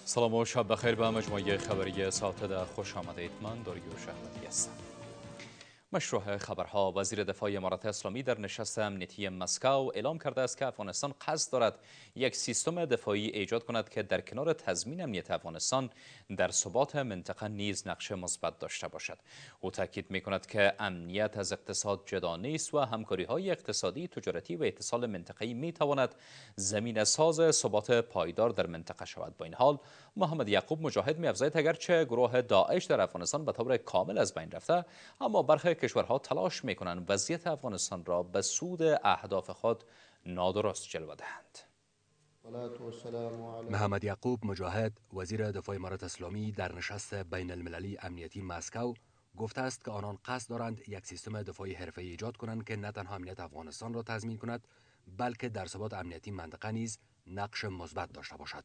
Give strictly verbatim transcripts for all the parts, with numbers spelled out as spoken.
سلام و شب بخیر به مجموعه خبری ساعت ده خوش آمدید. من داریوش احمدی هستم. مشروع خبرها: وزیر دفاع امارات اسلامی در نشست امنیتی مسکو اعلام کرده است که افغانستان قصد دارد یک سیستم دفاعی ایجاد کند که در کنار تضمین امنیت افغانستان در ثبات منطقه نیز نقش مثبت داشته باشد. او تاکید می کند که امنیت از اقتصاد جدا نیست و همکاری‌های اقتصادی، تجارتی و اتصال منطقه‌ای می تواند زمینه ساز ثبات پایدار در منطقه شود. با این حال محمد یعقوب مجاهد می افزاید اگرچه گروه داعش در افغانستان به طور کامل از بین رفته، اما برخی کشورها تلاش می کنند وضعیت افغانستان را به سود اهداف خود نادرست جلوه دهند. محمد یعقوب مجاهد وزیر دفاع امارات اسلامی در نشست بین المللی امنیتی مسکو گفته است که آنان قصد دارند یک سیستم دفاعی حرفه‌ای ایجاد کنند که نه تنها امنیت افغانستان را تضمین کند، بلکه در ثبات امنیتی منطقه نیز نقش مثبت داشته باشد.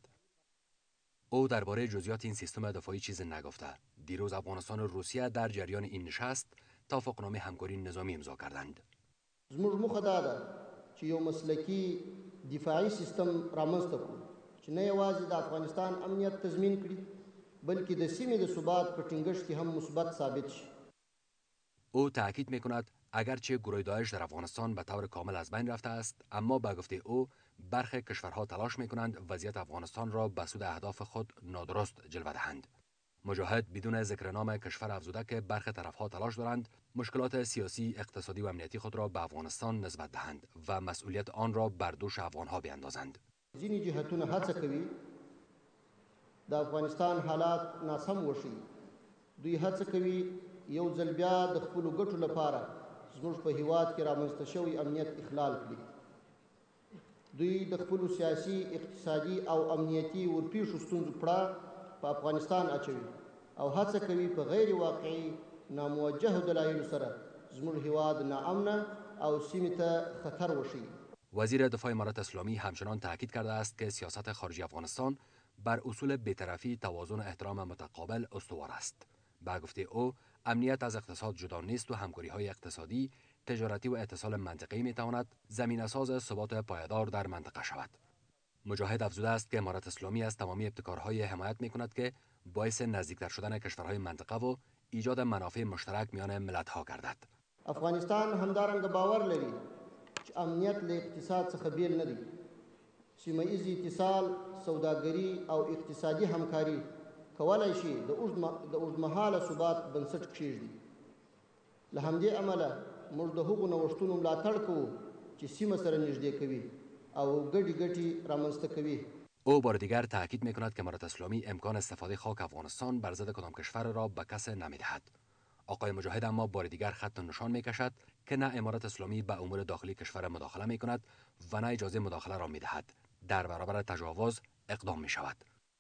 او درباره جزئیات این سیستم دفاعی چیزی نگفته. دیروز افغانستان و روسیه در جریان این نشست توافقنامه همکاری نظامی امضا کردند. زموږ موخه دا ده چې یو مسلکی دفاعي سیستم رامنځته کړو چې نه یوازې د افغانستان امنیت تضمین کړي بلکې د سیمې د ثبات په ټینګښت کې هم مثبت ثابت شي. او تاکید میکند اگرچه گروه داعش در افغانستان به طور کامل از بین رفته است، اما به گفته او برخی کشورها تلاش میکنند وضعیت افغانستان را به سود اهداف خود نادرست جلوه دهند. مجاهد بدون ذکر نام کشور افزوده که برخی طرفها تلاش دارند مشکلات سیاسی، اقتصادی و امنیتی خود را به افغانستان نسبت دهند و مسئولیت آن را بر دوش افغانها بیاندازند. ځینې جهتونه هڅه کوي د افغانستان حالات ناسم وښیي. دوی هڅه کوي یو ځل بیا د خپلو ګټو لپاره زموږ په هیواد کې رامنځته شوی امنیت اخلال کړي. دوی د خپلو سیاسي، اقتصادي او امنیتي ورپېښو ستونزو پړه په افغانستان اچوي او هڅه کوي په غیر واقعي ناموجهو دلایلو سره زموږ هیواد ناامنه او سیمې ته خطر وښیي. وزیر دفاع امارات اسلامی همچنان تاکید کرده است که سیاست خارجی افغانستان بر اصول بی‌طرفی، توازن و احترام متقابل استوار است. به گفته او امنیت از اقتصاد جدا نیست و همکاری‌های اقتصادی، تجارتی و اتصال منطقه‌ای می‌تواند زمینه‌ساز ثبات پایدار در منطقه شود. مجاهد افزوده است که امارات اسلامی از تمامی ابتکارهای حمایت می‌کند که باعث نزدیکتر شدن کشورهای منطقه و ایجاد منافع مشترک میان ملت‌ها گردد. افغانستان همدارنګه باور لري چې امنیت له اقتصاد څخه بیل نه دی. سیمه ایز اتصال، سوداګري او اقتصادي همکاري کولای شي د اوږدمهاله ثبات بنسټ کېږدي. له همدې امله موږ د هغو نوښتونو ملاتړ کوو چې سیمه سره نږدې کوي او ګډې ګټې رامنځته کوي. او بار دیگر تاکید میکند که امارات اسلامی امکان استفاده خاک افغانستان بر ضد کدام کشور را به کس نمیدهد. آقای مجاهد اما بار دیگر خط نشان میکشد که نه امارات اسلامی به امور داخلی کشور مداخله میکند و نه اجازه مداخله را میدهد. در برابر تجاوز اقدام میشود.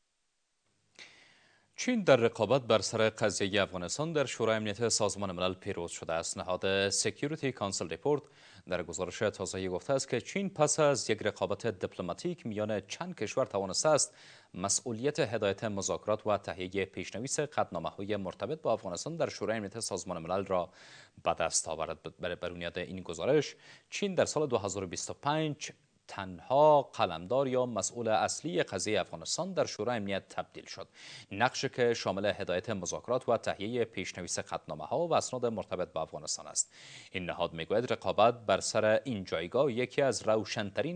چین در رقابت بر سر قضیه افغانستان در شورای امنیت سازمان ملل پیروز شده است. نهاد سکیوریتی کانسل ریپورت در گزارش تازه‌ای گفته است که چین پس از یک رقابت دیپلماتیک میان چند کشور توانسته است مسئولیت هدایت مذاکرات و تهیه پیشنویس قطعنامه‌های مرتبط با افغانستان در شورای امنیت سازمان ملل را به دست آورد. بر بنیاد این گزارش چین در سال دو هزار و بیست و پنج تنها قلمدار یا مسئول اصلی قضیه افغانستان در شورای امنیت تبدیل شد. نقشی که شامل هدایت مذاکرات و تهیه پیشنویس قطعنامه‌ها و اسناد مرتبط با افغانستان است. این نهاد میگوید رقابت بر سر این جایگاه یکی از روشن‌ترین